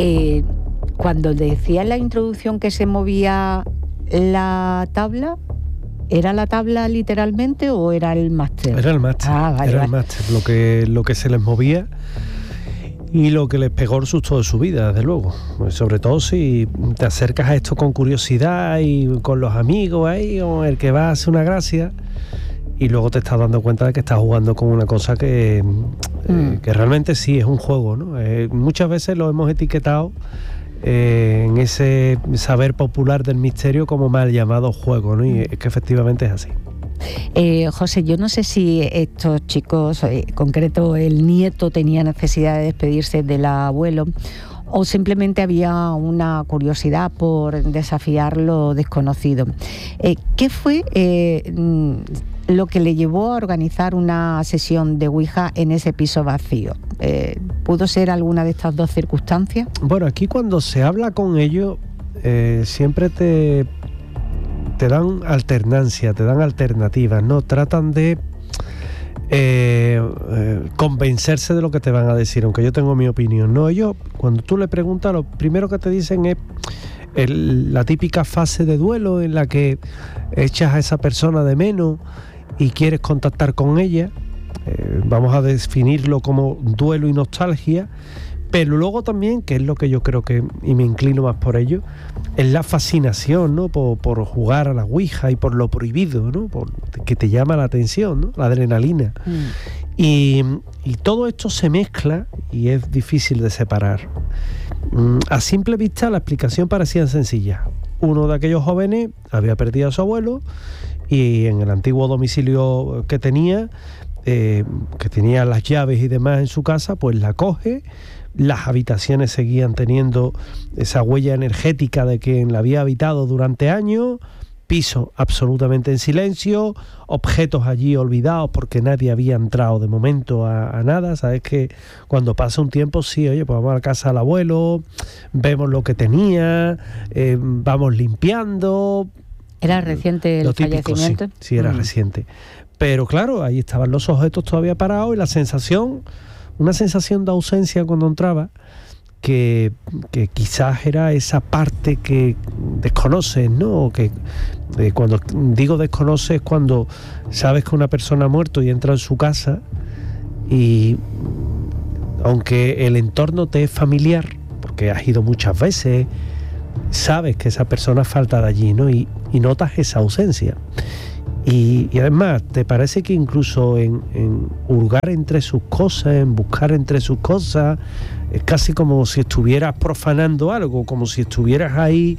Cuando decía en la introducción que se movía la tabla, ¿era la tabla literalmente o era el máster? Era el máster, el máster, lo que se les movía y lo que les pegó el susto de su vida, desde luego. Pues sobre todo si te acercas a esto con curiosidad y con los amigos ahí, o el que va a hacer una gracia, y luego te estás dando cuenta de que estás jugando con una cosa que realmente sí es un juego, ¿no? Muchas veces lo hemos etiquetado en ese saber popular del misterio como mal llamado juego, ¿no? Y es que efectivamente es así. José, yo no sé si estos chicos, concreto el nieto, tenía necesidad de despedirse del abuelo o simplemente había una curiosidad por desafiar lo desconocido. ¿Qué fue lo que le llevó a organizar una sesión de Ouija en ese piso vacío? ¿Pudo ser alguna de estas dos circunstancias? Bueno, aquí cuando se habla con ellos siempre te dan alternancia, te dan alternativas, ¿no? Tratan de convencerse de lo que te van a decir, aunque yo tengo mi opinión, ¿no? Ellos, cuando tú le preguntas, lo primero que te dicen es la típica fase de duelo en la que echas a esa persona de menos y quieres contactar con ella. Vamos a definirlo como duelo y nostalgia, pero luego también, que es lo que yo creo que, y me inclino más por ello, es la fascinación, ¿no? Por jugar a la Ouija y por lo prohibido, ¿no? Que te llama la atención, ¿no? La adrenalina. Y todo esto se mezcla y es difícil de separar. A simple vista la explicación parecía sencilla. Uno de aquellos jóvenes había perdido a su abuelo y en el antiguo domicilio que tenía las llaves y demás en su casa, pues la coge. Las habitaciones seguían teniendo esa huella energética de quien la había habitado durante años, piso absolutamente en silencio, objetos allí olvidados porque nadie había entrado de momento a nada. Sabes que cuando pasa un tiempo, sí, oye, pues vamos a la casa del abuelo, vemos lo que tenía, vamos limpiando. ¿Era reciente el fallecimiento? Sí, era reciente. Pero claro, ahí estaban los objetos todavía parados y la sensación, una sensación de ausencia cuando entraba, que quizás era esa parte que desconoces, ¿no? Que cuando digo desconoces es cuando sabes que una persona ha muerto y entra en su casa y aunque el entorno te es familiar, porque has ido muchas veces, sabes que esa persona falta de allí, ¿no? Y notas esa ausencia. Y además, ¿te parece que incluso en hurgar entre sus cosas, en buscar entre sus cosas, es casi como si estuvieras profanando algo, como si estuvieras ahí,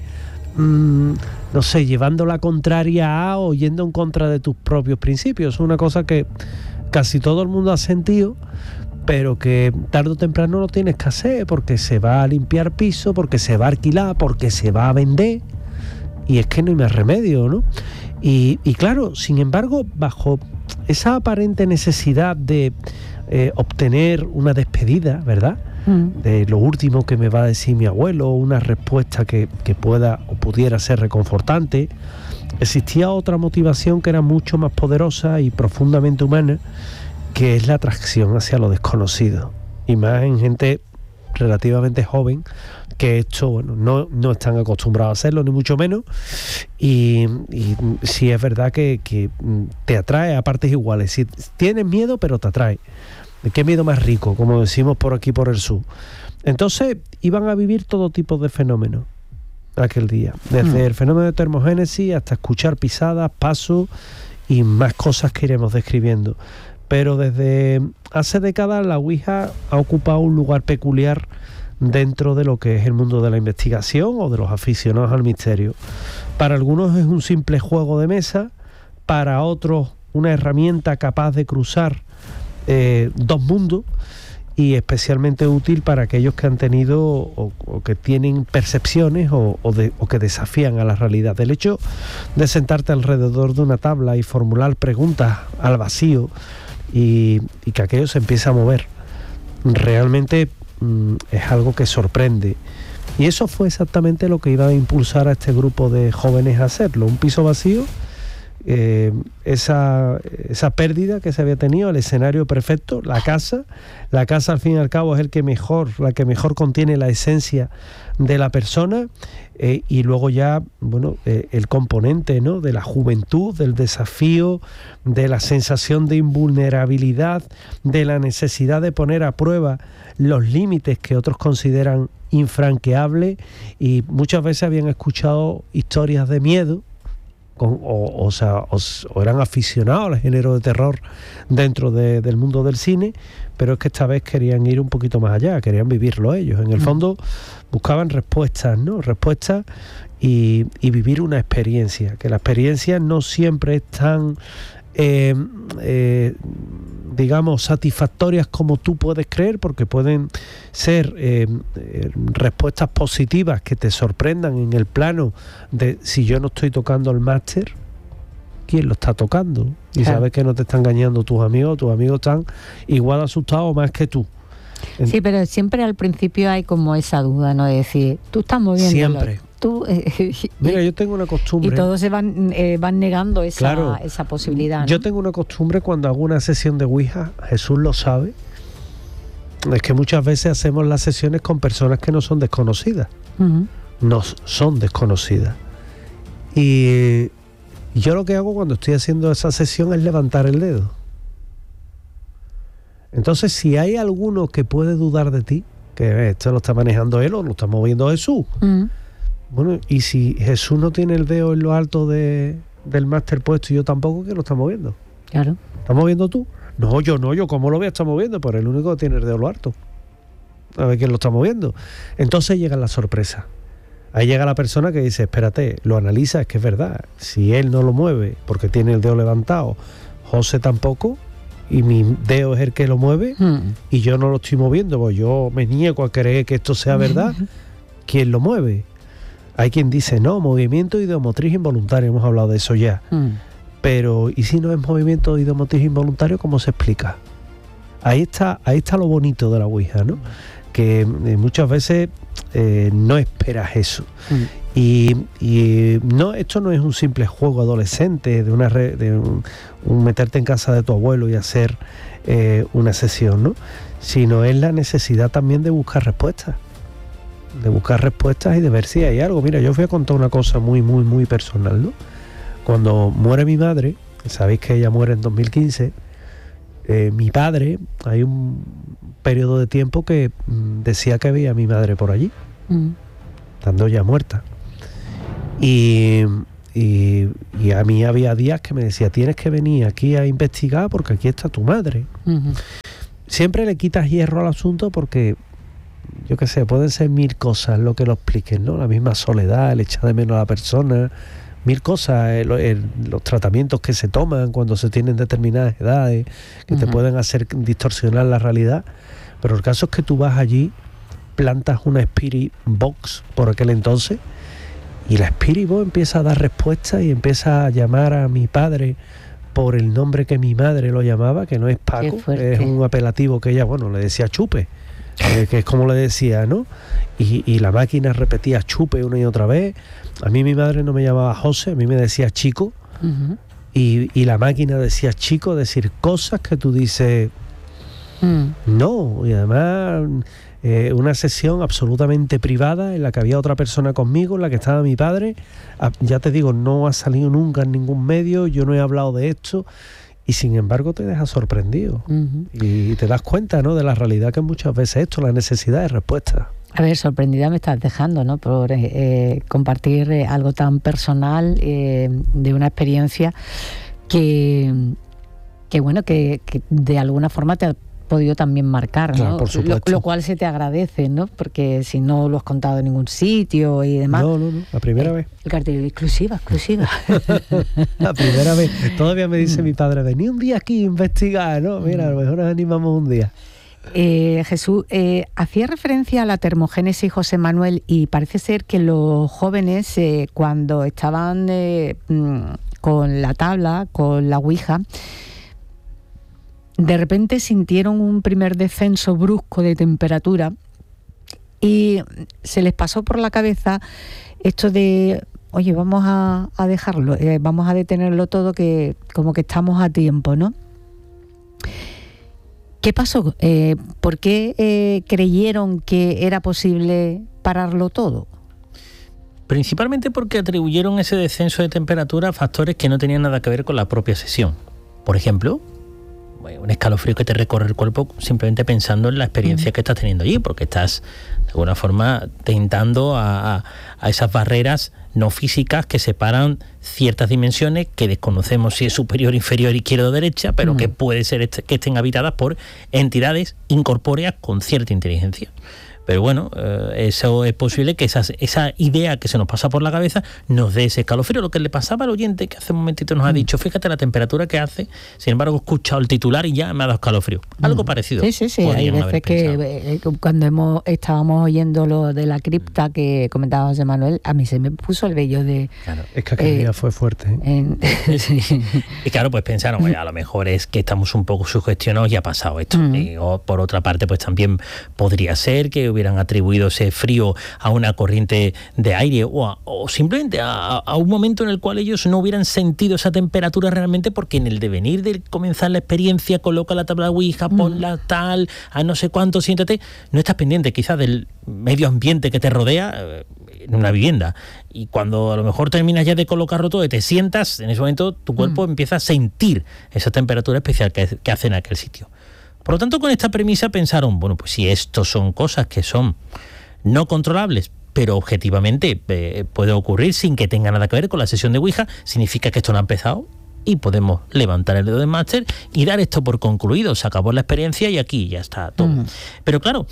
no sé, llevando la contraria a o yendo en contra de tus propios principios? Es una cosa que casi todo el mundo ha sentido, pero que tarde o temprano lo tienes que hacer porque se va a limpiar piso, porque se va a alquilar, porque se va a vender, y es que no hay más remedio, ¿no? Y claro, sin embargo, bajo esa aparente necesidad de obtener una despedida, ¿verdad? De lo último que me va a decir mi abuelo, una respuesta que pueda o pudiera ser reconfortante, existía otra motivación que era mucho más poderosa y profundamente humana, que es la atracción hacia lo desconocido, y más en gente relativamente joven, que esto, bueno, no están acostumbrados a hacerlo, ni mucho menos, y sí es verdad que te atrae a partes iguales. Si tienes miedo, pero te atrae. ¿Qué miedo más rico? Como decimos por aquí, por el sur. Entonces, iban a vivir todo tipo de fenómenos aquel día, desde el fenómeno de termogénesis hasta escuchar pisadas, pasos y más cosas que iremos describiendo. Pero desde hace décadas la Ouija ha ocupado un lugar peculiar dentro de lo que es el mundo de la investigación o de los aficionados al misterio. Para algunos es un simple juego de mesa, para otros una herramienta capaz de cruzar dos mundos, y especialmente útil para aquellos que han tenido o que tienen percepciones o que desafían a la realidad. El hecho de sentarte alrededor de una tabla y formular preguntas al vacío y que aquello se empiece a mover, realmente es algo que sorprende. Y eso fue exactamente lo que iba a impulsar a este grupo de jóvenes a hacerlo. Un piso vacío esa pérdida que se había tenido, el escenario perfecto, la casa al fin y al cabo es la que mejor contiene la esencia de la persona, y luego ya, bueno, el componente, ¿no?, de la juventud, del desafío, de la sensación de invulnerabilidad, de la necesidad de poner a prueba los límites que otros consideran infranqueables, y muchas veces habían escuchado historias de miedo, o eran aficionados al género de terror dentro del mundo del cine, pero es que esta vez querían ir un poquito más allá, querían vivirlo ellos. En el fondo buscaban respuestas, ¿no? Respuestas y vivir una experiencia, que la experiencia no siempre es tan digamos, satisfactorias como tú puedes creer, porque pueden ser respuestas positivas que te sorprendan en el plano de si yo no estoy tocando el máster, ¿quién lo está tocando? Y claro, sabes que no te están engañando tus amigos están igual asustados más que tú. Sí, pero siempre al principio hay como esa duda, ¿no? De decir, tú estás moviendo. Siempre. Mira, yo tengo una costumbre. Y todos se van negando esa posibilidad, ¿no? Yo tengo una costumbre cuando hago una sesión de Ouija, Jesús lo sabe, es que muchas veces hacemos las sesiones con personas que no son desconocidas. No son desconocidas. Y yo lo que hago cuando estoy haciendo esa sesión es levantar el dedo. Entonces, si hay alguno que puede dudar de ti, que esto lo está manejando él o lo está moviendo Jesús, bueno, y si Jesús no tiene el dedo en lo alto del máster puesto y yo tampoco, ¿quién lo está moviendo? Claro. ¿Estás moviendo tú? No, yo, ¿cómo lo voy a estar moviendo? Pero el único que tiene el dedo en lo alto. A ver quién lo está moviendo. Entonces llega la sorpresa. Ahí llega la persona que dice, espérate, lo analiza, es que es verdad. Si él no lo mueve porque tiene el dedo levantado, José tampoco, y mi dedo es el que lo mueve, y yo no lo estoy moviendo, pues yo me niego a creer que esto sea verdad, ¿quién lo mueve? Hay quien dice, no, movimiento ideomotriz involuntario, hemos hablado de eso ya. Pero, ¿y si no es movimiento ideomotriz involuntario, cómo se explica? Ahí está lo bonito de la Ouija, ¿no? Que muchas veces no esperas eso. Y no, esto no es un simple juego adolescente de un meterte en casa de tu abuelo y hacer una sesión, ¿no? Sino es la necesidad también de buscar respuestas. Y de ver si hay algo. Mira, yo os voy a contar una cosa muy, muy, muy personal, ¿no? Cuando muere mi madre, sabéis que ella muere en 2015, mi padre, hay un periodo de tiempo que decía que veía a mi madre por allí, estando ya muerta. Y a mí había días que me decía, tienes que venir aquí a investigar porque aquí está tu madre. Siempre le quitas hierro al asunto porque, yo qué sé, pueden ser mil cosas lo que lo expliquen, ¿no? La misma soledad, el echar de menos a la persona, mil cosas, los tratamientos que se toman cuando se tienen determinadas edades, que te pueden hacer distorsionar la realidad. Pero el caso es que tú vas allí, plantas una Spirit Box por aquel entonces, y la Spirit Box empieza a dar respuestas y empieza a llamar a mi padre por el nombre que mi madre lo llamaba, que no es Paco, es un apelativo que ella, le decía Chupe, que es como le decía, ¿no? Y la máquina repetía Chupe una y otra vez. A mí mi madre no me llamaba José, a mí me decía Chico, y la máquina decía Chico, decir cosas que tú dices no, y además una sesión absolutamente privada en la que había otra persona conmigo, en la que estaba mi padre. Ya te digo, no ha salido nunca en ningún medio, yo no he hablado de esto, y sin embargo te deja sorprendido y te das cuenta, ¿no?, de la realidad que muchas veces esto, la necesidad de respuesta. A ver, sorprendida me estás dejando, ¿no?, por compartir algo tan personal, de una experiencia que de alguna forma te ha podido también marcar, ¿no? Claro, por supuesto. Lo cual se te agradece, ¿no? Porque si no lo has contado en ningún sitio y demás. No, la primera vez. El cartel exclusiva. La primera vez. Todavía me dice mi padre, vení un día aquí a investigar, ¿no? Mira, a lo mejor nos animamos un día. Jesús, hacía referencia a la termogénesis José Manuel, y parece ser que los jóvenes, cuando estaban con la tabla, con la Ouija, de repente sintieron un primer descenso brusco de temperatura y se les pasó por la cabeza esto de oye, vamos a dejarlo, vamos a detenerlo todo, que como que estamos a tiempo, ¿no? ¿Qué pasó? ¿Por qué creyeron que era posible pararlo todo? Principalmente porque atribuyeron ese descenso de temperatura a factores que no tenían nada que ver con la propia sesión. Por ejemplo, un escalofrío que te recorre el cuerpo simplemente pensando en la experiencia que estás teniendo allí, porque estás de alguna forma tentando a esas barreras no físicas que separan ciertas dimensiones que desconocemos si es superior, inferior, izquierda o derecha, pero que puede ser que estén habitadas por entidades incorpóreas con cierta inteligencia. Pero bueno, eso es posible que esa idea que se nos pasa por la cabeza nos dé ese escalofrío. Lo que le pasaba al oyente que hace un momentito nos ha dicho, fíjate la temperatura que hace, sin embargo he escuchado el titular y ya me ha dado escalofrío. Algo parecido. Sí, hay veces que cuando estábamos oyendo lo de la cripta que comentaba José Manuel, a mí se me puso el vello de... Claro, es que aquel día fue fuerte. Y claro, pues pensaron, oye, a lo mejor es que estamos un poco sugestionados y ha pasado esto. O por otra parte, pues también podría ser que hubieran atribuido ese frío a una corriente de aire o simplemente a un momento en el cual ellos no hubieran sentido esa temperatura realmente, porque en el devenir de comenzar la experiencia, coloca la tabla Ouija, ponla tal, a no sé cuánto, siéntate, no estás pendiente quizás del medio ambiente que te rodea en una vivienda, y cuando a lo mejor terminas ya de colocarlo todo y te sientas, en ese momento tu cuerpo empieza a sentir esa temperatura especial que hace en aquel sitio. Por lo tanto, con esta premisa pensaron, bueno, pues si esto son cosas que son no controlables, pero objetivamente puede ocurrir sin que tenga nada que ver con la sesión de Ouija, significa que esto no ha empezado y podemos levantar el dedo del máster y dar esto por concluido. Se acabó la experiencia y aquí ya está todo. Pero claro,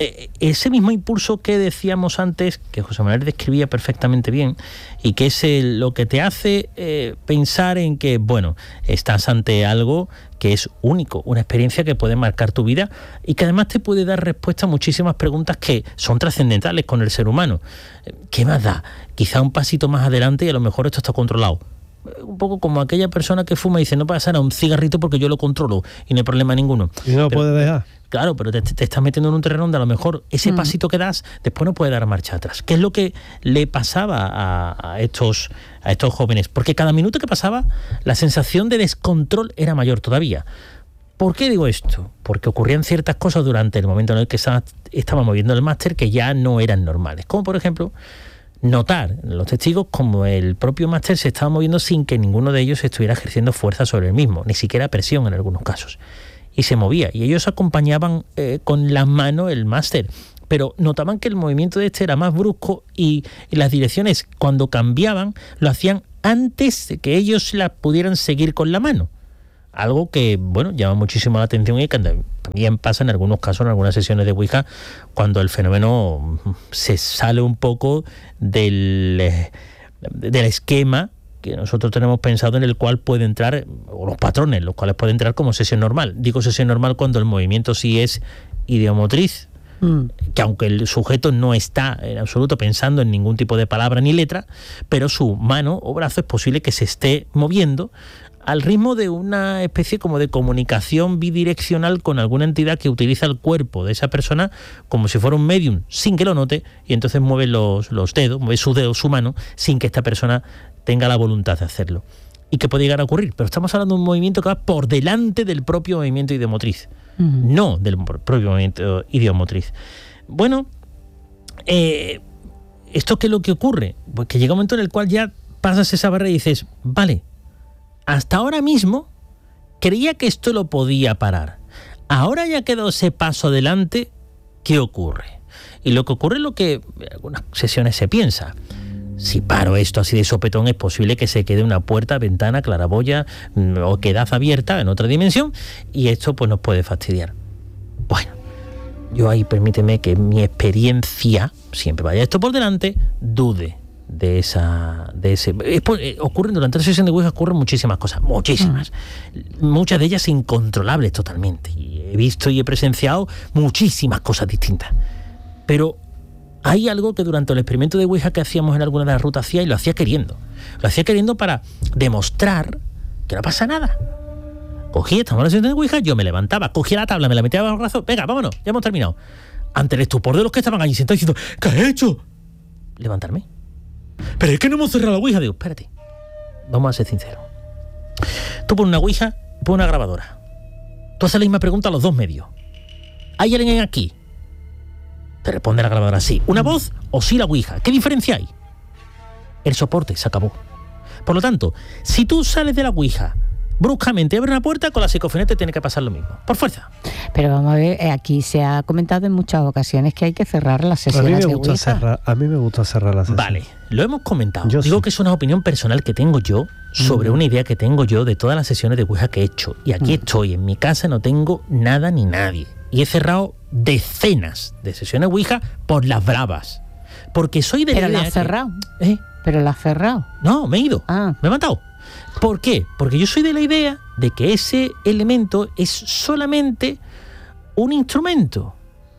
ese mismo impulso que decíamos antes, que José Manuel describía perfectamente bien, y que es lo que te hace pensar en que, bueno, estás ante algo que es único, una experiencia que puede marcar tu vida y que además te puede dar respuesta a muchísimas preguntas que son trascendentales con el ser humano. ¿Qué más da? Quizá un pasito más adelante y a lo mejor esto está controlado. Un poco como aquella persona que fuma y dice, no pasará un cigarrito porque yo lo controlo y no hay problema ninguno. Y no lo puede dejar. Claro, pero te estás metiendo en un terreno donde a lo mejor ese pasito que das después no puede dar marcha atrás. ¿Qué es lo que le pasaba a estos jóvenes? Porque cada minuto que pasaba la sensación de descontrol era mayor todavía. ¿Por qué digo esto? Porque ocurrían ciertas cosas durante el momento en el que estaba moviendo el máster que ya no eran normales. Como por ejemplo, notar los testigos como el propio máster se estaba moviendo sin que ninguno de ellos estuviera ejerciendo fuerza sobre el mismo, ni siquiera presión en algunos casos. Y se movía, y ellos acompañaban con las manos el máster, pero notaban que el movimiento de este era más brusco y las direcciones, cuando cambiaban, lo hacían antes de que ellos las pudieran seguir con la mano. Algo que, bueno, llama muchísimo la atención y que también pasa en algunos casos, en algunas sesiones de Ouija, cuando el fenómeno se sale un poco del esquema que nosotros tenemos pensado, en el cual puede entrar, o los patrones, los cuales puede entrar como sesión normal. Digo sesión normal cuando el movimiento sí es ideomotriz, que aunque el sujeto no está en absoluto pensando en ningún tipo de palabra ni letra, pero su mano o brazo es posible que se esté moviendo al ritmo de una especie como de comunicación bidireccional con alguna entidad que utiliza el cuerpo de esa persona como si fuera un medium, sin que lo note, y entonces mueve los dedos, mueve su dedo, su mano, sin que esta persona tenga la voluntad de hacerlo. ¿Y qué puede llegar a ocurrir? Pero estamos hablando de un movimiento que va por delante del propio movimiento ideomotriz, no del propio movimiento ideomotriz. Bueno, ¿esto qué es lo que ocurre? Pues que llega un momento en el cual ya pasas esa barrera y dices, vale, hasta ahora mismo creía que esto lo podía parar. Ahora ya ha quedado ese paso adelante, ¿qué ocurre? Y lo que ocurre es lo que en algunas sesiones se piensa. Si paro esto así de sopetón, es posible que se quede una puerta, ventana, claraboya o quedaz abierta en otra dimensión, y esto pues nos puede fastidiar. Bueno, yo ahí permíteme que mi experiencia, siempre vaya esto por delante, dude de ese. Ocurren durante la sesión de Ouija, ocurren muchísimas cosas, muchísimas. Muchas de ellas incontrolables totalmente. Y he visto y he presenciado muchísimas cosas distintas. Pero hay algo que durante el experimento de Ouija que hacíamos en alguna de las rutas hacía, y lo hacía queriendo. Lo hacía queriendo para demostrar que no pasa nada. Estamos en la sesión de Ouija, yo me levantaba, cogía la tabla, me la metía bajo el brazo, venga, vámonos, ya hemos terminado. Ante el estupor de los que estaban allí sentados diciendo, ¿qué has hecho? Levantarme. Pero es que no hemos cerrado la ouija. Digo, espérate, vamos a ser sinceros. Tú pones una ouija, pones una grabadora. Tú haces la misma pregunta a los dos medios. ¿Hay alguien aquí? Te responde la grabadora sí. ¿Una voz o sí la ouija? ¿Qué diferencia hay? El soporte, se acabó. Por lo tanto, si tú sales de la ouija bruscamente, abres una puerta, con la psicofonía te tiene que pasar lo mismo, por fuerza. Pero vamos a ver, aquí se ha comentado en muchas ocasiones que hay que cerrar las sesiones de ouija. A mí me gusta cerrar las sesiones. Vale, lo hemos comentado. Yo Digo sí. que es una opinión personal que tengo yo sobre una idea que tengo yo de todas las sesiones de ouija que he hecho. Y aquí estoy, en mi casa no tengo nada ni nadie. Y he cerrado decenas de sesiones ouija por las bravas. Porque soy de la idea. Pero la has cerrado. Pero la has cerrado. No, me he ido. Ah. Me he matado. ¿Por qué? Porque yo soy de la idea de que ese elemento es solamente un instrumento.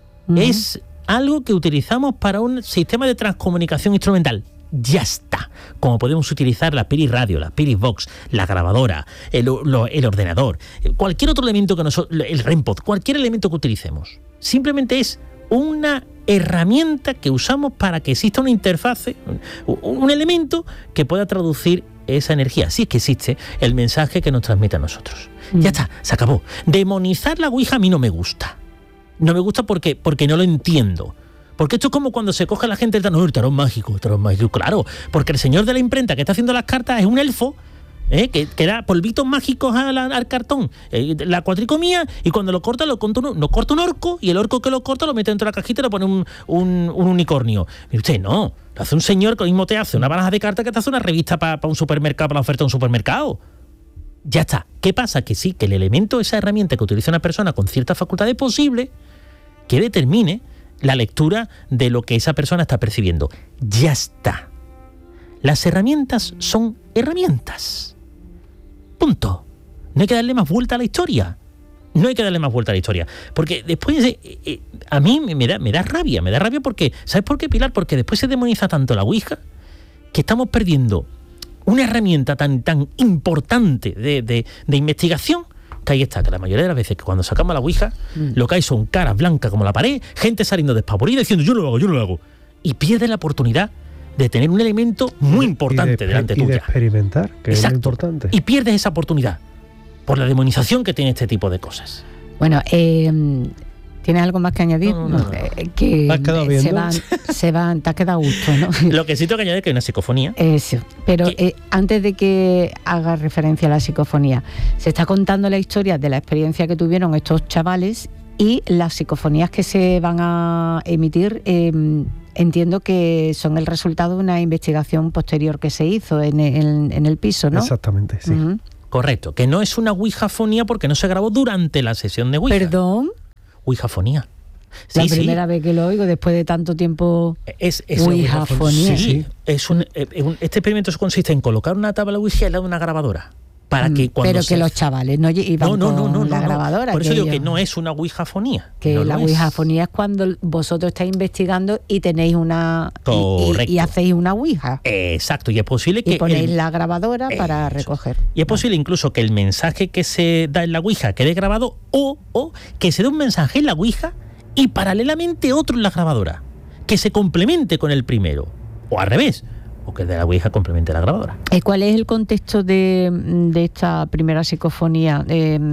Es algo que utilizamos para un sistema de transcomunicación instrumental. Ya está. Como podemos utilizar la Piri Radio, la Piri Box, la grabadora, el ordenador, cualquier otro elemento que el REMPod, cualquier elemento que utilicemos. Simplemente es una herramienta que usamos para que exista una interfase, un elemento que pueda traducir esa energía, si es que existe, el mensaje que nos transmite a nosotros. Ya está, se acabó. Demonizar la ouija a mí no me gusta. No me gusta porque no lo entiendo. Porque esto es como cuando se coge a la gente el tarot mágico, claro, porque el señor de la imprenta que está haciendo las cartas es un elfo, que da polvitos mágicos al cartón, la cuatricomía, y cuando lo corta corta un orco, y el orco que lo corta lo mete dentro de la cajita y le pone un unicornio. Y usted no, lo hace un señor que lo mismo te hace una baraja de cartas que te hace una revista para un supermercado, para la oferta de un supermercado. Ya está. ¿Qué pasa? Que sí, que el elemento, esa herramienta que utiliza una persona con cierta facultad de posible, que determine la lectura de lo que esa persona está percibiendo. Ya está. Las herramientas son herramientas. Punto. No hay que darle más vuelta a la historia. No hay que darle más vuelta a la historia. Porque después, a mí me da rabia. Me da rabia porque, ¿sabes por qué, Pilar? Porque después se demoniza tanto la ouija que estamos perdiendo una herramienta tan importante de investigación, que ahí está, que la mayoría de las veces que cuando sacamos la ouija, lo que hay son caras blancas como la pared, gente saliendo despavorida diciendo yo lo hago. Y pierde la oportunidad de tener un elemento muy importante delante tuya. Y de experimentar, que Exacto. es muy importante. Y pierdes esa oportunidad por la demonización que tiene este tipo de cosas. Bueno, ¿tienes algo más que añadir? No. Que ¿Te has quedado viendo? se van, te has quedado a gusto, ¿no? Lo que sí tengo que añadir es que hay una psicofonía. Eso. Pero antes de que hagas referencia a la psicofonía, se está contando la historia de la experiencia que tuvieron estos chavales y las psicofonías que se van a emitir. Entiendo que son el resultado de una investigación posterior que se hizo en el piso, ¿no? Exactamente, sí. Uh-huh. Correcto, que no es una ouijafonía porque no se grabó durante la sesión de ouija. ¿Perdón? Ouijafonía. La primera vez que lo oigo después de tanto tiempo. Es ouijafonía. Sí, este experimento consiste en colocar una tabla ouija al lado de una grabadora. Para que cuando pero que los chavales no iban con la grabadora. Por eso digo que no es una ouijafonía. Que no la ouijafonía es cuando vosotros estáis investigando y tenéis una... Y hacéis una ouija. Exacto, y es posible que... Y ponéis la grabadora para recoger. Y es posible incluso que el mensaje que se da en la ouija quede grabado o que se dé un mensaje en la ouija y paralelamente otro en la grabadora. Que se complemente con el primero. O al revés. O que de la ouija complemente la grabadora. ¿Cuál es el contexto de esta primera psicofonía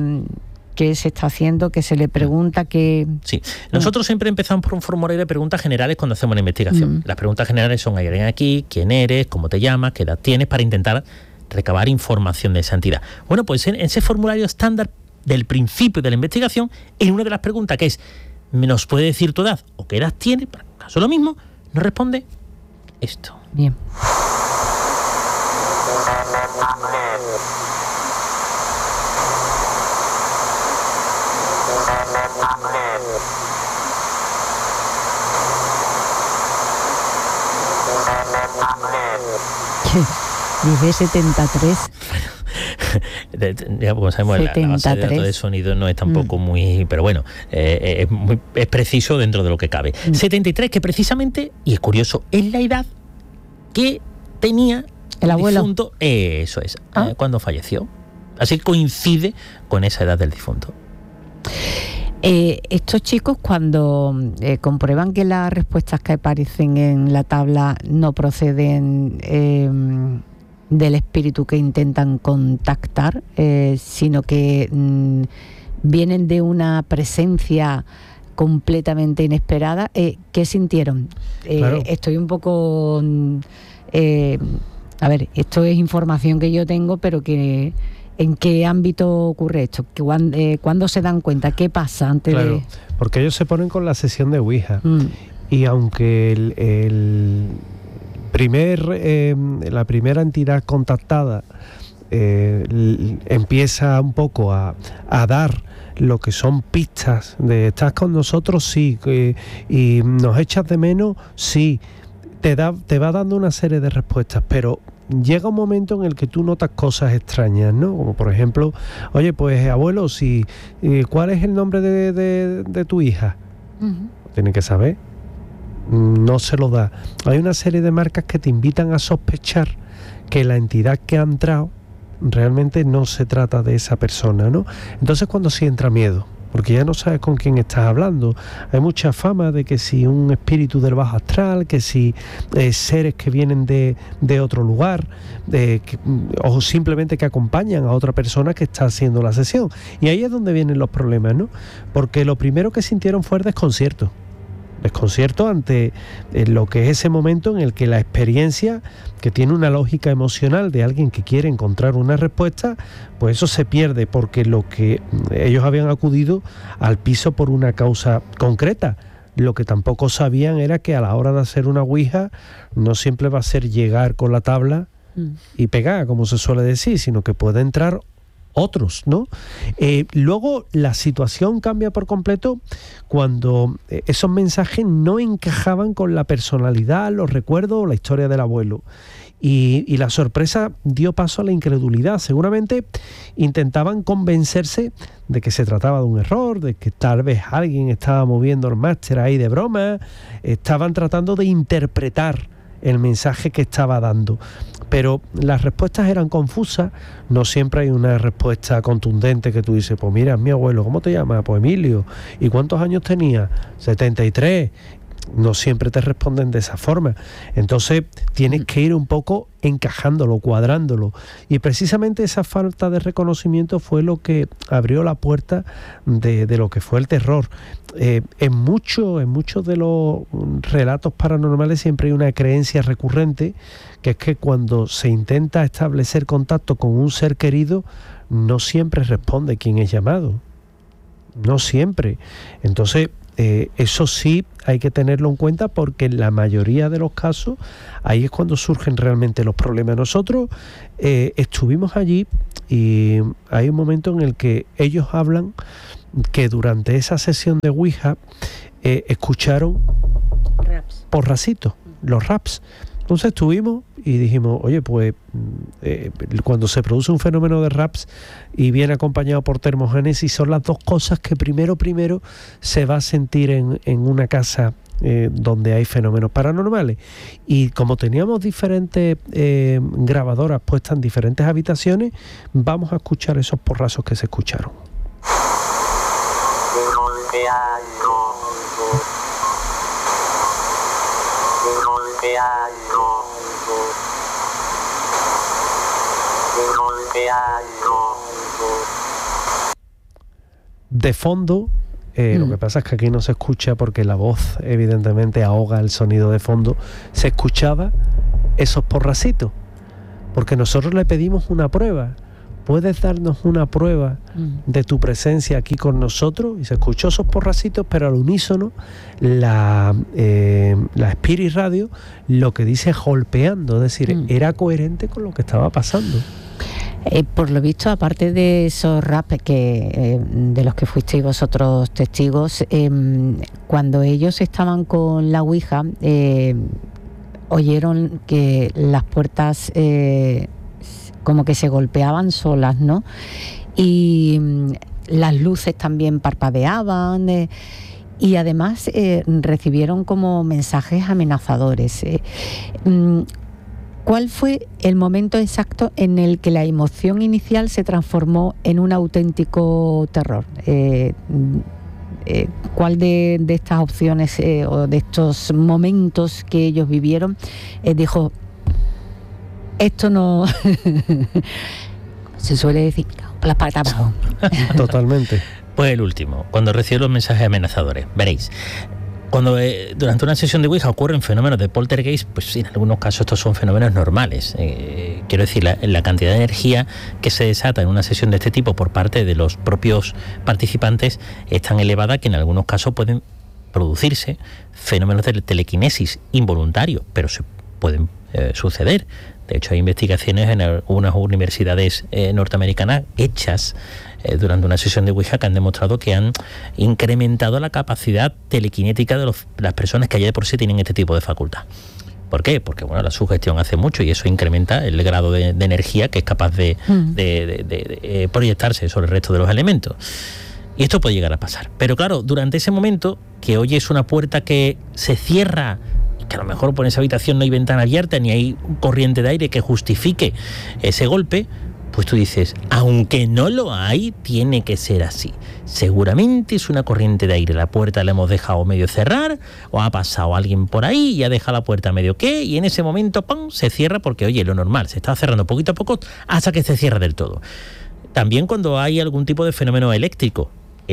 que se está haciendo, que se le pregunta que... Sí, nosotros siempre empezamos por un formulario de preguntas generales cuando hacemos una investigación. Las preguntas generales son: ¿hay alguien aquí? ¿Quién eres? ¿Cómo te llamas? ¿Qué edad tienes? Para intentar recabar información de esa entidad. Bueno, pues en ese formulario estándar del principio de la investigación, en una de las preguntas que es ¿nos puede decir tu edad o qué edad tiene? Para caso lo mismo, nos responde esto. Bien. Dice 73. Ya como sabemos, la base de datos de sonido no es tampoco muy... Pero bueno, es preciso dentro de lo que cabe. 73, que precisamente, y es curioso, es la edad que tenía el abuelo. Difunto. Eso es, cuando falleció. Así que coincide con esa edad del difunto. Estos chicos, cuando comprueban que las respuestas que aparecen en la tabla no proceden del espíritu que intentan contactar, sino que vienen de una presencia completamente inesperada, ¿qué sintieron? Claro. Estoy un poco... a ver, esto es información que yo tengo, pero que... ¿En qué ámbito ocurre esto? ¿Cuándo se dan cuenta? ¿Qué pasa antes de...? Porque ellos se ponen con la sesión de Ouija. Y aunque la primera entidad contactada empieza un poco a dar lo que son pistas de estás con nosotros, sí, y nos echas de menos, sí, te va dando una serie de respuestas, pero llega un momento en el que tú notas cosas extrañas, ¿no? Como por ejemplo, oye, pues abuelo, ¿cuál es el nombre de tu hija? Tiene que saber. No se lo da. Hay una serie de marcas que te invitan a sospechar que la entidad que ha entrado realmente no se trata de esa persona, ¿no? Entonces cuando sí entra miedo, porque ya no sabes con quién estás hablando. Hay mucha fama de que si un espíritu del bajo astral, que si seres que vienen de otro lugar, o simplemente que acompañan a otra persona que está haciendo la sesión. Y ahí es donde vienen los problemas, ¿no? Porque lo primero que sintieron fue el desconcierto. Desconcierto ante lo que es ese momento en el que la experiencia, que tiene una lógica emocional de alguien que quiere encontrar una respuesta, pues eso se pierde, porque lo que ellos habían acudido al piso por una causa concreta. Lo que tampoco sabían era que a la hora de hacer una ouija no siempre va a ser llegar con la tabla y pegar, como se suele decir, sino que puede entrar otros, ¿no? Luego la situación cambia por completo cuando esos mensajes no encajaban con la personalidad, los recuerdos o la historia del abuelo. Y la sorpresa dio paso a la incredulidad. Seguramente intentaban convencerse de que se trataba de un error, de que tal vez alguien estaba moviendo el máster ahí de broma. Estaban tratando de interpretar el mensaje que estaba dando. Pero las respuestas eran confusas, no siempre hay una respuesta contundente que tú dices, pues mira, mi abuelo, ¿cómo te llamas? Pues Emilio. ¿Y cuántos años tenía? 73. No siempre te responden de esa forma. Entonces tienes que ir un poco encajándolo, cuadrándolo. Y precisamente esa falta de reconocimiento fue lo que abrió la puerta de lo que fue el terror. En muchos de los relatos paranormales siempre hay una creencia recurrente, que es que cuando se intenta establecer contacto con un ser querido, no siempre responde quien es llamado. No siempre. Entonces, eso sí hay que tenerlo en cuenta, porque en la mayoría de los casos ahí es cuando surgen realmente los problemas. Nosotros estuvimos allí y hay un momento en el que ellos hablan que durante esa sesión de Ouija escucharon porracitos, los raps. Entonces estuvimos y dijimos, oye, pues cuando se produce un fenómeno de raps y viene acompañado por termogénesis, son las dos cosas que primero se va a sentir en una casa donde hay fenómenos paranormales. Y como teníamos diferentes grabadoras puestas en diferentes habitaciones, vamos a escuchar esos porrazos que se escucharon. De fondo, lo que pasa es que aquí no se escucha porque la voz evidentemente ahoga el sonido de fondo. Se escuchaba esos porracitos, porque nosotros le pedimos una prueba. ¿Puedes darnos una prueba de tu presencia aquí con nosotros? Y se escuchó esos porracitos, pero al unísono la Spirit Radio lo que dice golpeando, es decir, era coherente con lo que estaba pasando. Por lo visto, aparte de esos raps de los que fuisteis vosotros testigos, cuando ellos estaban con la Ouija, oyeron que las puertas como que se golpeaban solas, ¿no? Y las luces también parpadeaban, y además recibieron como mensajes amenazadores. ¿Cuál fue el momento exacto en el que la emoción inicial se transformó en un auténtico terror? cuál de estas opciones o de estos momentos que ellos vivieron dijo, esto no... se suele decir, las patas abajo. Totalmente. Pues el último, cuando recibe los mensajes amenazadores. Veréis, cuando durante una sesión de Ouija ocurren fenómenos de poltergeist, pues en algunos casos estos son fenómenos normales. Quiero decir, la cantidad de energía que se desata en una sesión de este tipo por parte de los propios participantes es tan elevada que en algunos casos pueden producirse fenómenos de telequinesis involuntarios, pero se pueden suceder. De hecho, hay investigaciones en algunas universidades norteamericanas hechas durante una sesión de Ouija que han demostrado que han incrementado la capacidad telequinética de las personas que ya de por sí tienen este tipo de facultad. ¿Por qué? Porque bueno, la sugestión hace mucho y eso incrementa el grado de energía que es capaz de proyectarse sobre el resto de los elementos. Y esto puede llegar a pasar. Pero claro, durante ese momento que oyes una puerta que se cierra, que a lo mejor por esa habitación no hay ventana abierta ni hay corriente de aire que justifique ese golpe, pues tú dices, aunque no lo hay, tiene que ser así. Seguramente es una corriente de aire. La puerta la hemos dejado medio cerrar, o ha pasado alguien por ahí y ha dejado la puerta medio que, y en ese momento ¡pum!, se cierra porque, oye, lo normal, se está cerrando poquito a poco hasta que se cierra del todo. También cuando hay algún tipo de fenómeno eléctrico,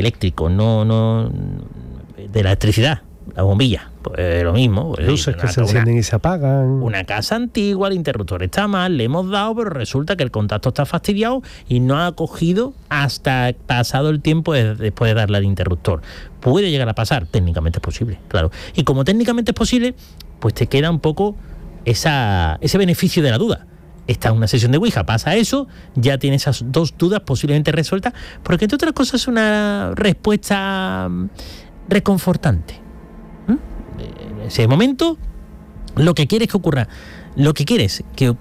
no de la electricidad, la bombilla, pues lo mismo. Pues, luces que se encienden y se apagan. Una casa antigua, el interruptor está mal, le hemos dado, pero resulta que el contacto está fastidiado y no ha cogido hasta pasado el tiempo después de darle al interruptor. Puede llegar a pasar, técnicamente es posible, claro. Y como técnicamente es posible, pues te queda un poco ese beneficio de la duda. Está en una sesión de Ouija, pasa eso, ya tienes esas dos dudas posiblemente resueltas, porque entre otras cosas es una respuesta reconfortante. En ese momento, lo que quieres que ocurra, lo que quieres que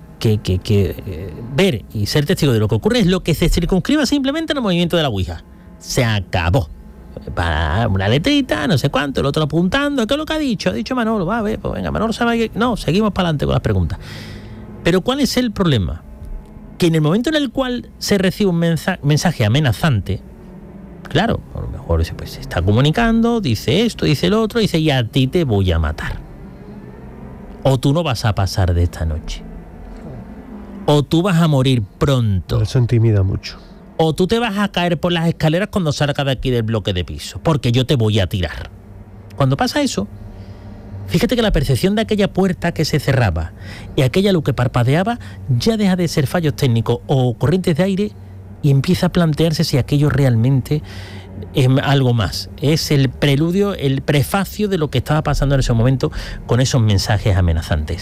ver y ser testigo de lo que ocurre es lo que se circunscriba simplemente en el movimiento de la Ouija. Se acabó. Para una letrita, no sé cuánto, el otro apuntando, ¿qué es lo que ha dicho? Ha dicho Manolo, va a ver, pues venga, Manolo sabe que... No, seguimos para adelante con las preguntas. Pero ¿cuál es el problema? Que en el momento en el cual se recibe un mensaje amenazante, claro, a lo mejor pues, se está comunicando, dice esto, dice lo otro, dice, y a ti te voy a matar. O tú no vas a pasar de esta noche. O tú vas a morir pronto. Eso intimida mucho. O tú te vas a caer por las escaleras cuando salgas de aquí del bloque de piso, porque yo te voy a tirar. Cuando pasa eso, fíjate que la percepción de aquella puerta que se cerraba y aquella luz que parpadeaba ya deja de ser fallos técnicos o corrientes de aire y empieza a plantearse si aquello realmente es algo más. Es el preludio, el prefacio de lo que estaba pasando en ese momento con esos mensajes amenazantes.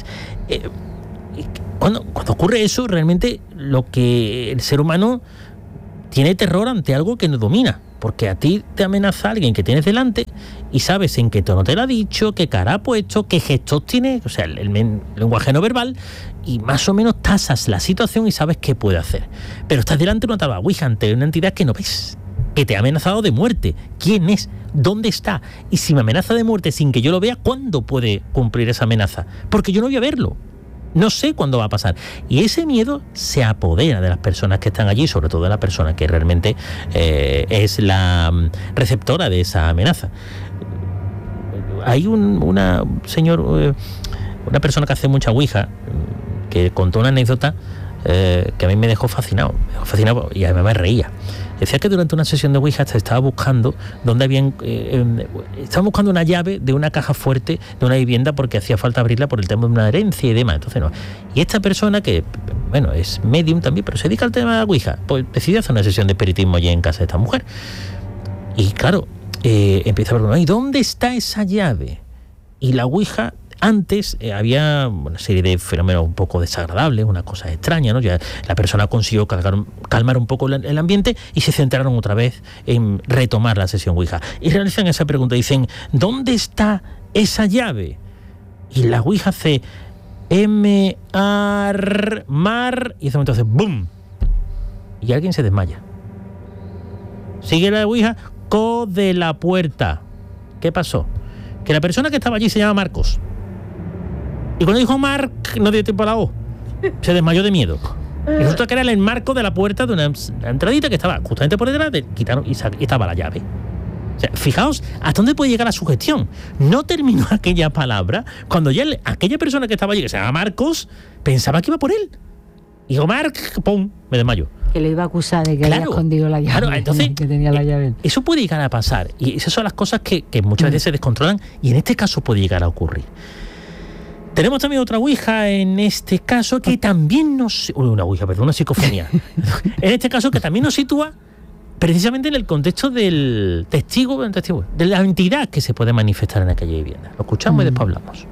Cuando ocurre eso, realmente lo que el ser humano tiene terror ante algo que no domina. Porque a ti te amenaza alguien que tienes delante y sabes en qué tono te lo ha dicho, qué cara ha puesto, qué gestos tiene, o sea, el lenguaje no verbal, y más o menos tasas la situación y sabes qué puede hacer. Pero estás delante de una tabla Ouija, ante una entidad que no ves, que te ha amenazado de muerte. ¿Quién es? ¿Dónde está? Y si me amenaza de muerte sin que yo lo vea, ¿cuándo puede cumplir esa amenaza? Porque yo no voy a verlo. No sé cuándo va a pasar. Y ese miedo se apodera de las personas que están allí, sobre todo de la persona que realmente es la receptora de esa amenaza. Hay una persona que hace mucha Ouija, que contó una anécdota que a mí me dejó fascinado y además me reía. Decía que durante una sesión de Ouija se estaba buscando estaban buscando una llave de una caja fuerte de una vivienda porque hacía falta abrirla por el tema de una herencia y demás. Entonces no. Y esta persona que, bueno, es medium también, pero se dedica al tema de la Ouija, pues decidió hacer una sesión de espiritismo allí en casa de esta mujer. Y claro, empieza a preguntar, ¿y dónde está esa llave? Y la Ouija, antes había una serie de fenómenos un poco desagradables, una cosa extraña, ¿no? Ya la persona consiguió calmar un poco el ambiente y se centraron otra vez en retomar la sesión Ouija. Y realizan esa pregunta, dicen, ¿dónde está esa llave? Y la Ouija hace mar, y en ese momento hace ¡bum! Y alguien se desmaya. Sigue la Ouija, de la puerta. ¿Qué pasó? Que la persona que estaba allí se llama Marcos. Y cuando dijo Marc, no dio tiempo a la O. Se desmayó de miedo. Y resulta que era el enmarco de la puerta de una entradita que estaba justamente por detrás, quitaron y estaba la llave. O sea, fijaos hasta dónde puede llegar la sugestión. No terminó aquella palabra cuando ya aquella persona que estaba allí, que se llama Marcos, pensaba que iba por él. Y digo, Marc, ¡pum!, me desmayo. Que le iba a acusar de que había escondido la llave. Claro, entonces, que tenía la llave. Eso puede llegar a pasar. Y esas son las cosas que muchas veces se descontrolan y en este caso puede llegar a ocurrir. Tenemos también otra ouija en este caso que también una psicofonía. En este caso que también nos sitúa precisamente en el contexto del testigo, de la entidad que se puede manifestar en aquella vivienda. Lo escuchamos y después hablamos.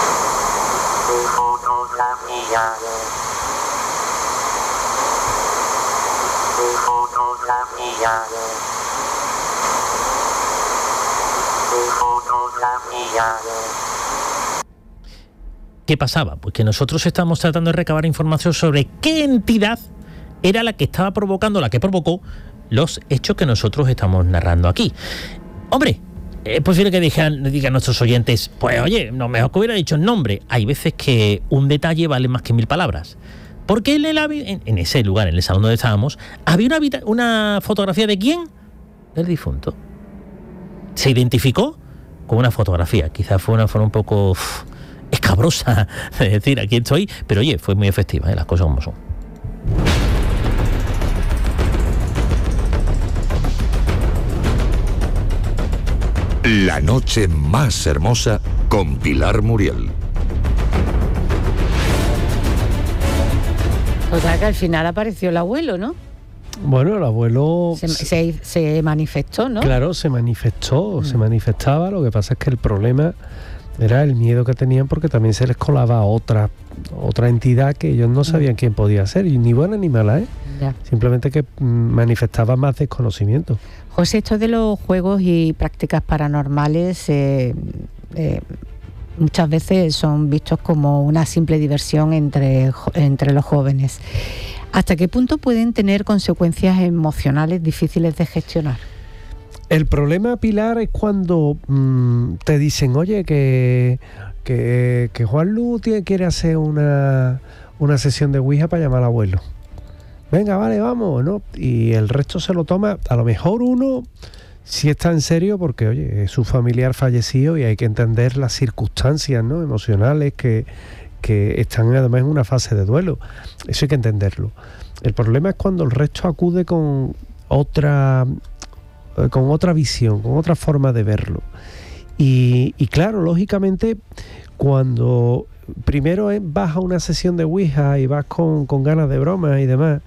¿Qué pasaba? Pues que nosotros estamos tratando de recabar información sobre qué entidad era la que estaba provocando, la que provocó los hechos que nosotros estamos narrando aquí. Hombre, es posible que digan nuestros oyentes, pues oye, no, mejor que hubiera dicho el nombre. Hay veces que un detalle vale más que 1000 palabras. Porque en ese lugar, en el salón donde estábamos, había una fotografía ¿de quién? Del difunto. Se identificó con una fotografía. Quizás fue una forma un poco escabrosa de decir aquí estoy, pero oye, fue muy efectiva, las cosas como son. La noche más hermosa con Pilar Muriel. O sea que al final apareció el abuelo, ¿no? Bueno, el abuelo se manifestó, ¿no? Claro, se manifestaba. Lo que pasa es que el problema era el miedo que tenían porque también se les colaba otra entidad que ellos no sabían quién podía ser, y ni buena ni mala, Ya. Simplemente que manifestaba más desconocimiento. José, esto de los juegos y prácticas paranormales muchas veces son vistos como una simple diversión entre los jóvenes. ¿Hasta qué punto pueden tener consecuencias emocionales difíciles de gestionar? El problema, Pilar, es cuando te dicen, oye, que Juan Lu quiere hacer una sesión de Ouija para llamar al abuelo. Venga, vale, vamos, ¿no? Y el resto se lo toma, a lo mejor uno sí está en serio porque, oye, es su familiar fallecido y hay que entender las circunstancias, ¿no?, emocionales que están además en una fase de duelo. Eso hay que entenderlo. El problema es cuando el resto acude con otra visión, con otra forma de verlo. Y claro, lógicamente, cuando primero vas a una sesión de Ouija y vas con ganas de broma y demás,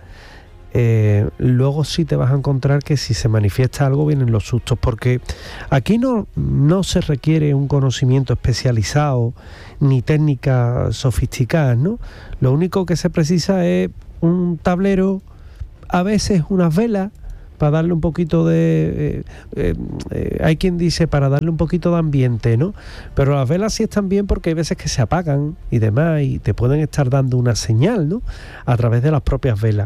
luego sí te vas a encontrar que si se manifiesta algo vienen los sustos, porque aquí no se requiere un conocimiento especializado ni técnicas sofisticadas, ¿no? Lo único que se precisa es un tablero, a veces unas velas, para darle un poquito de... hay quien dice para darle un poquito de ambiente, ¿no? Pero las velas sí están bien porque hay veces que se apagan y demás y te pueden estar dando una señal, ¿no?, a través de las propias velas.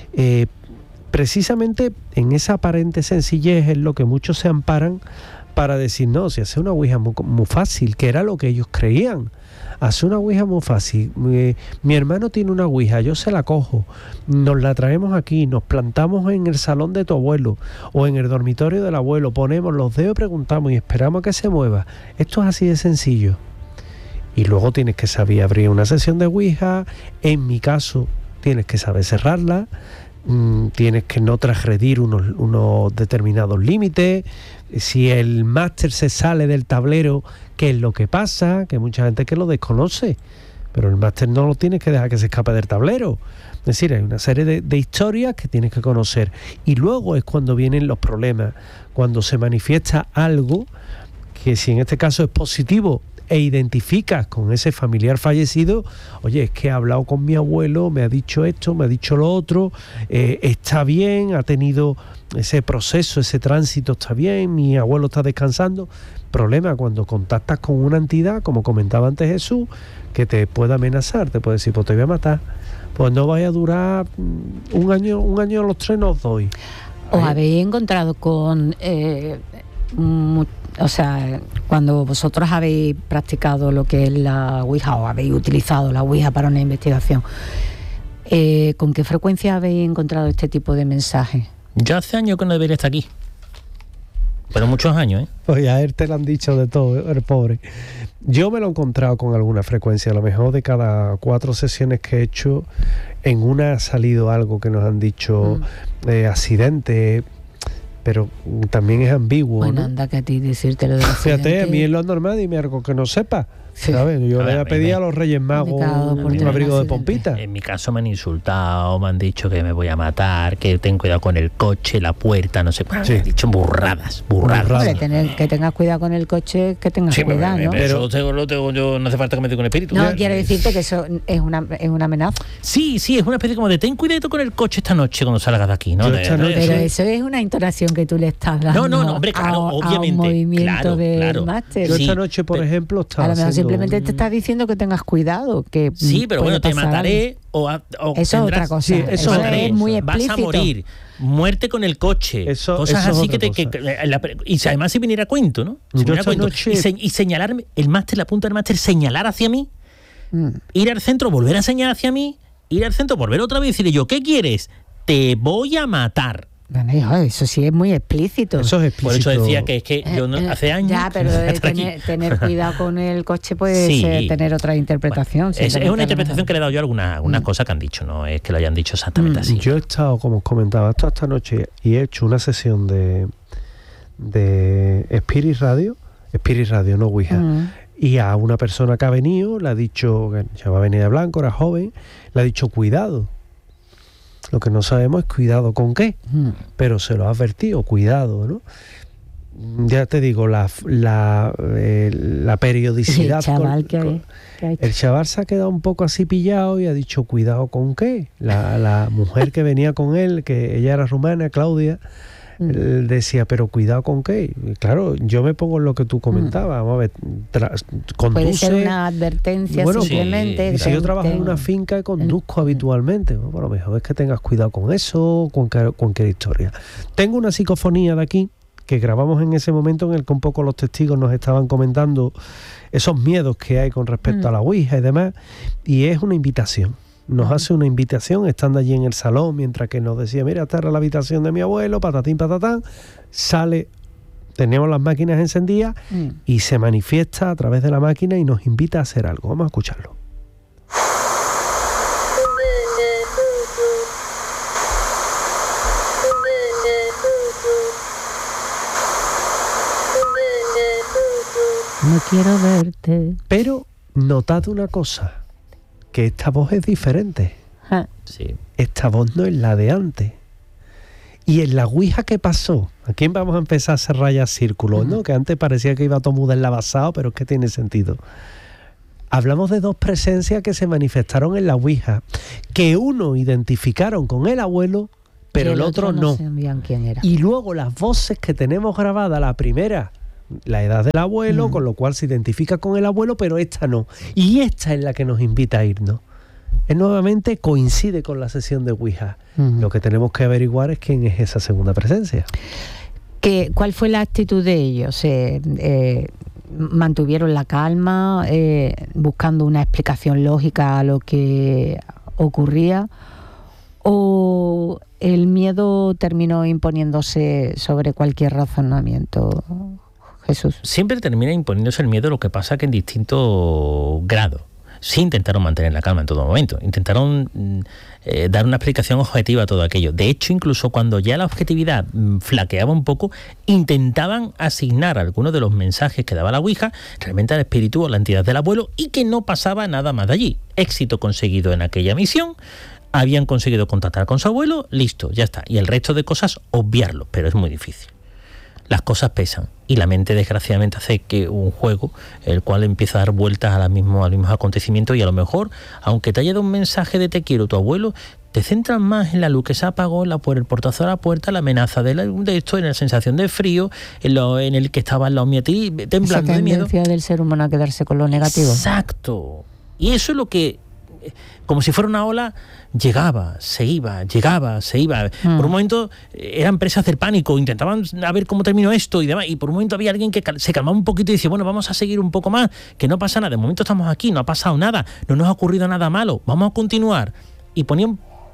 Precisamente en esa aparente sencillez es lo que muchos se amparan para decir, no, si hace una ouija muy fácil, que era lo que ellos creían. Hace una ouija muy fácil. Mi hermano tiene una ouija, yo se la cojo, nos la traemos aquí, nos plantamos en el salón de tu abuelo o en el dormitorio del abuelo, ponemos los dedos, preguntamos y esperamos a que se mueva. Esto es así de sencillo. Y luego tienes que saber abrir una sesión de ouija. En mi caso, tienes que saber cerrarla, tienes que no transgredir unos determinados límites. Si el máster se sale del tablero, ¿qué es lo que pasa? Que hay mucha gente que lo desconoce, pero el máster no lo tienes que dejar que se escape del tablero. Es decir, hay una serie de historias que tienes que conocer, y luego es cuando vienen los problemas, cuando se manifiesta algo que, si en este caso es positivo e identificas con ese familiar fallecido, oye, es que he hablado con mi abuelo, me ha dicho esto, me ha dicho lo otro, está bien, ha tenido ese proceso, ese tránsito está bien, mi abuelo está descansando. Problema cuando contactas con una entidad, como comentaba antes Jesús, que te puede amenazar, te puede decir, pues te voy a matar, pues no vaya a durar un año a los 3 nos doy. ¿Os habéis encontrado con... o sea, cuando vosotros habéis practicado lo que es la Ouija o habéis utilizado la Ouija para una investigación, ¿con qué frecuencia habéis encontrado este tipo de mensajes? Yo hace años que no debería estar aquí. Pero muchos años, ¿eh? Pues a él te lo han dicho de todo, el pobre. Yo me lo he encontrado con alguna frecuencia. A lo mejor de cada 4 sesiones que he hecho, en una ha salido algo que nos han dicho accidente, pero también es ambiguo. Bueno, ¿no? anda que a ti decírtelo de Fíjate, a mí es lo normal, dime algo que no sepa. ¿Sabes? Yo le voy a pedir a los Reyes Magos un abrigo de pompita. En mi caso me han insultado, me han dicho que me voy a matar, que ten cuidado con el coche, la puerta, no sé. Sí. Me han dicho burradas. Que tengas cuidado con el coche, que tengas cuidado, ¿no? Pero eso lo tengo yo, no hace falta que me diga con espíritu. No, quiero decirte que eso es una amenaza. Sí, es una especie como de ten cuidado con el coche esta noche cuando salgas de aquí, ¿no? Pero eso es una entonación que tú le estás dando. No, hombre, claro, obviamente. A un movimiento del máster. Yo esta noche, por ejemplo, estaba a lo mejor simplemente te está diciendo que tengas cuidado, que sí, pero bueno, te mataré o eso es otra cosa. Sí, eso es muy explícito. Vas a morir, muerte con el coche, cosas así y además si viniera a cuento, ¿no? Si viniera a cuento, y señalarme, el máster, la punta del máster, señalar hacia mí, ir al centro, volver a señalar hacia mí, ir al centro, volver otra vez y decirle yo, ¿qué quieres? Te voy a matar. Bueno, hijo, eso sí es muy explícito. Eso es explícito. Por eso decía que es que yo hace años... Ya, pero tener cuidado con el coche puede ser tener otra interpretación. Es una interpretación que le he dado yo a algunas cosas que han dicho, no es que lo hayan dicho exactamente así. Yo he estado, como os comentaba, esta noche y he hecho una sesión de Spirit Radio, no Ouija, y a una persona que ha venido, le ha dicho, que ya va a venir de blanco, era joven, le ha dicho cuidado. Lo que no sabemos es cuidado con qué, pero se lo ha advertido, cuidado, ¿no? Ya te digo, la periodicidad. El chaval el chaval se ha quedado un poco así pillado y ha dicho, cuidado con qué. La mujer que venía con él, que ella era rumana, Claudia, él decía, pero cuidado con qué. Y claro, yo me pongo en lo que tú comentabas. Vamos a ver, conduce. Puede ser una advertencia simplemente. Y si yo trabajo en una finca y conduzco habitualmente, bueno, a lo mejor es que tengas cuidado con eso, con cualquier historia. Tengo una psicofonía de aquí que grabamos en ese momento en el que un poco los testigos nos estaban comentando esos miedos que hay con respecto a la Ouija y demás, y es una invitación. Nos hace una invitación estando allí en el salón, mientras que nos decía, mira, esta era la habitación de mi abuelo, patatín, patatán, sale, teníamos las máquinas encendidas y se manifiesta a través de la máquina y nos invita a hacer algo. Vamos a escucharlo. No quiero verte. Pero notad una cosa, que esta voz es diferente. Sí. Esta voz no es la de antes. Y en la Ouija, ¿qué pasó? Aquí vamos a empezar a hacer rayas círculos, ¿no? Que antes parecía que iba todo muy deslavazado, pero es que tiene sentido. Hablamos de dos presencias que se manifestaron en la Ouija, que uno identificaron con el abuelo, pero el otro no. Sabían quién era. Y luego las voces que tenemos grabadas, la primera, la edad del abuelo, con lo cual se identifica con el abuelo, pero esta no. Y esta es la que nos invita a irnos. Nuevamente coincide con la sesión de Ouija. Lo que tenemos que averiguar es quién es esa segunda presencia. ¿Cuál fue la actitud de ellos? ¿Mantuvieron la calma, buscando una explicación lógica a lo que ocurría? ¿O el miedo terminó imponiéndose sobre cualquier razonamiento? Jesús. Siempre termina imponiéndose el miedo, lo que pasa que en distinto grado. Sí intentaron mantener la calma en todo momento, intentaron dar una explicación objetiva a todo aquello. De hecho, incluso cuando ya la objetividad flaqueaba un poco, intentaban asignar algunos de los mensajes que daba la Ouija realmente al espíritu o la entidad del abuelo, y que no pasaba nada más de allí. Éxito conseguido en aquella misión, habían conseguido contactar con su abuelo, listo, ya está. Y el resto de cosas, obviarlo, pero es muy difícil. Las cosas pesan y la mente desgraciadamente hace que un juego el cual empieza a dar vueltas a los mismos acontecimientos, y a lo mejor, aunque te haya dado un mensaje de te quiero tu abuelo, te centras más en la luz que se apagó, el portazo a la puerta, la amenaza de esto, en la sensación de frío, en el que estaba al lado mío a ti, temblando de miedo. Esa tendencia del ser humano a quedarse con lo negativo. Exacto. Y eso es lo que, como si fuera una ola, llegaba, se iba. Por un momento eran presas del pánico, intentaban a ver cómo terminó esto y demás, y por un momento había alguien que se calmaba un poquito y decía, bueno, vamos a seguir un poco más, que no pasa nada, de momento estamos aquí, no ha pasado nada, no nos ha ocurrido nada malo, vamos a continuar. Y ponían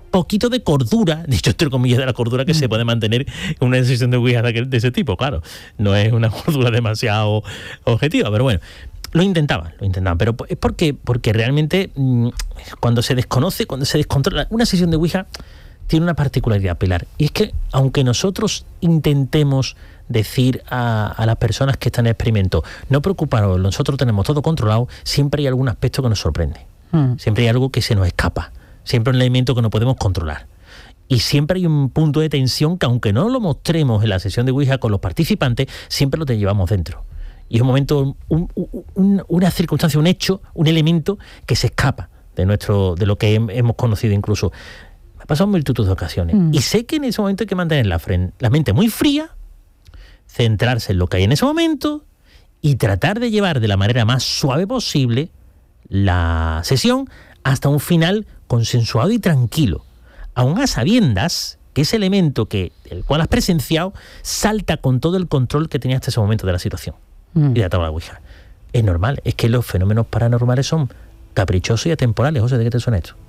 poquito de cordura, dicho entre comillas de la cordura que se puede mantener en una sesión de Ouija de ese tipo, claro. No es una cordura demasiado objetiva, pero bueno. Lo intentaban, pero es porque realmente cuando se desconoce, cuando se descontrola, una sesión de Ouija tiene una particularidad, Pilar, y es que aunque nosotros intentemos decir a las personas que están en el experimento, no preocuparos, nosotros tenemos todo controlado, siempre hay algún aspecto que nos sorprende, siempre hay algo que se nos escapa, siempre hay un elemento que no podemos controlar. Y siempre hay un punto de tensión que aunque no lo mostremos en la sesión de Ouija con los participantes, siempre lo te llevamos dentro. Y es un momento, una circunstancia, un hecho, un elemento que se escapa de lo que hemos conocido incluso. Me ha pasado en multitud de ocasiones. Y sé que en ese momento hay que mantener la mente muy fría, centrarse en lo que hay en ese momento y tratar de llevar de la manera más suave posible la sesión hasta un final consensuado y tranquilo. Aún a sabiendas que ese elemento el cual has presenciado salta con todo el control que tenía hasta ese momento de la situación. Y de la tabla Ouija. Es normal, es que los fenómenos paranormales son caprichosos y atemporales. José, ¿de qué te suena esto?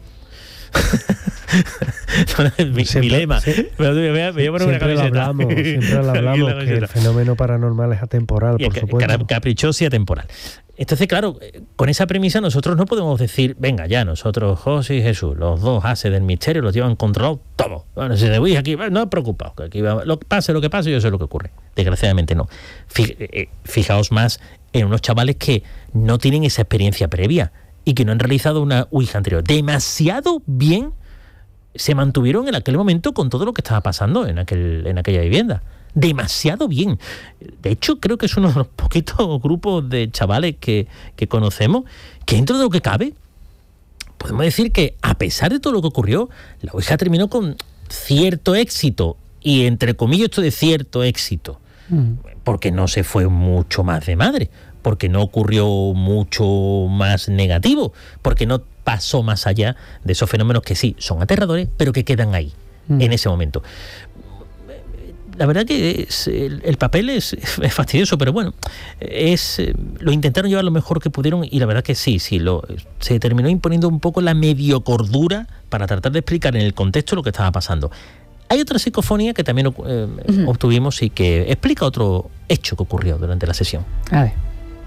mi lema. Sí. Me voy a poner una camiseta. Siempre lo hablamos que el fenómeno paranormal es atemporal, por supuesto. Caprichoso y atemporal. Entonces, claro, con esa premisa nosotros no podemos decir, venga, ya, nosotros, José y Jesús, los dos ases del misterio, los llevan controlados todo. Bueno, si te voy aquí, no os preocupéis, que aquí pase lo que pase, yo sé lo que ocurre. Desgraciadamente no. Fijaos más en unos chavales que no tienen esa experiencia previa y que no han realizado una Ouija anterior. Demasiado bien se mantuvieron en aquel momento con todo lo que estaba pasando en aquella vivienda. Demasiado bien. De hecho, creo que es uno de los poquitos grupos de chavales que conocemos que dentro de lo que cabe podemos decir que a pesar de todo lo que ocurrió, la Ouija terminó con cierto éxito, y entre comillas esto de cierto éxito, porque no se fue mucho más de madre, porque no ocurrió mucho más negativo, porque no pasó más allá de esos fenómenos que sí son aterradores, pero que quedan ahí en ese momento. La verdad que el papel es fastidioso, pero bueno, lo intentaron llevar lo mejor que pudieron, y la verdad que sí, se terminó imponiendo un poco la medio cordura para tratar de explicar en el contexto lo que estaba pasando. Hay otra psicofonía que también obtuvimos y que explica otro hecho que ocurrió durante la sesión. A ver.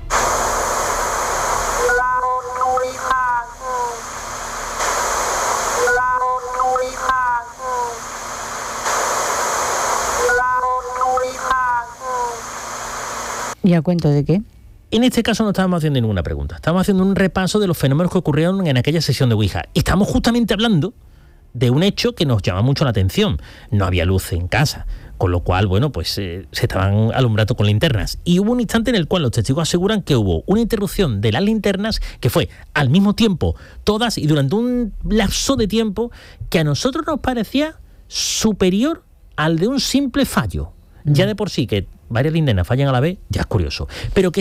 ¿Y a cuento de qué? En este caso no estábamos haciendo ninguna pregunta. Estábamos haciendo un repaso de los fenómenos que ocurrieron en aquella sesión de Ouija. Y estamos justamente hablando de un hecho que nos llama mucho la atención. No había luz en casa, con lo cual, bueno, pues se estaban alumbrando con linternas. Y hubo un instante en el cual los testigos aseguran que hubo una interrupción de las linternas que fue al mismo tiempo todas y durante un lapso de tiempo que a nosotros nos parecía superior al de un simple fallo. Ya de por sí que varias linternas fallan a la vez, ya es curioso. Pero que